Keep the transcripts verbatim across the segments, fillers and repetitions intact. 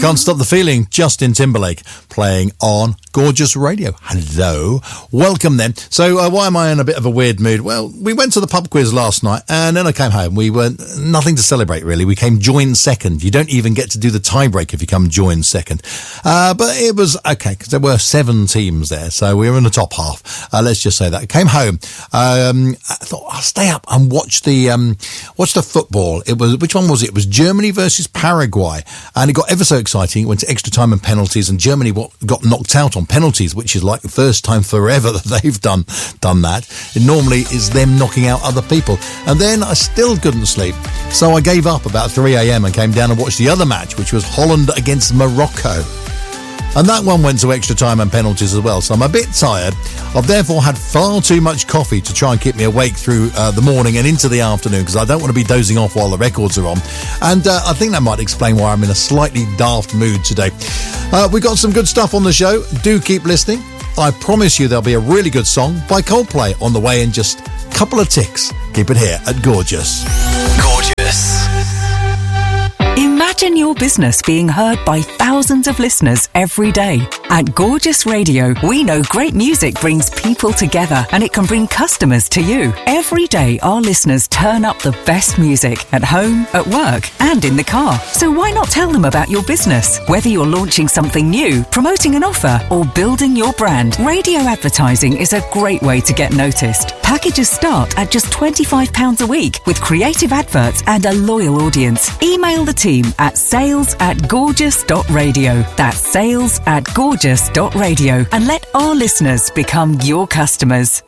Can't Stop the Feeling, Justin Timberlake, playing on Gorgeous Radio. Hello. Welcome then. So uh, why am I in a bit of a weird mood? Well, we went to the pub quiz last night and then I came home. We were nothing to celebrate really. We came joint second. You don't even get to do the tiebreak if you come joint second. Uh, but it was okay because there were seven teams there. So we were in the top half. Uh, let's just say that. I came home. Um, I thought I'll stay up and watch the, um, watch the football. It was, which one was it? It was Germany versus Paraguay. And it got ever so exciting. It went to extra time and penalties and Germany got knocked out on penalties, which is like the first time forever that they've done done that. It normally is them knocking out other people. And then I still couldn't sleep, so I gave up about three a.m. and came down and watched the other match, which was Holland against Morocco. And that one went to extra time and penalties as well, so I'm a bit tired. I've therefore had far too much coffee to try and keep me awake through uh, the morning and into the afternoon, because I don't want to be dozing off while the records are on. And uh, I think that might explain why I'm in a slightly daft mood today. Uh, we've got some good stuff on the show. Do keep listening. I promise you there'll be a really good song by Coldplay on the way in just a couple of ticks. Keep it here at Gorgeous. Gorgeous. Imagine your business being heard by thousands of listeners every day. At Gorgeous Radio, we know great music brings people together and it can bring customers to you. Every day, our listeners turn up the best music at home, at work, and in the car. So why not tell them about your business? Whether you're launching something new, promoting an offer, or building your brand, radio advertising is a great way to get noticed. Packages start at just twenty-five pounds a week with creative adverts and a loyal audience. Email the team at sales at gorgeous dot radio. That's sales at gorgeous dot radio and let our listeners become your customers.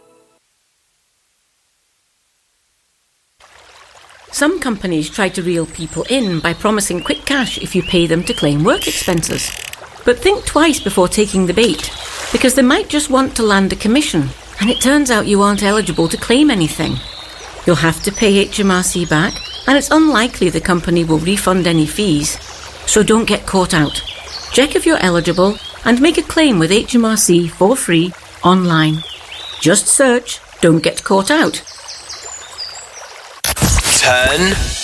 Some companies try to reel people in by promising quick cash if you pay them to claim work expenses. But think twice before taking the bait, because they might just want to land a commission, and it turns out you aren't eligible to claim anything. You'll have to pay H M R C back, and it's unlikely the company will refund any fees. So don't get caught out. Check if you're eligible and make a claim with H M R C for free online. Just search "Don't Get Caught Out." Turn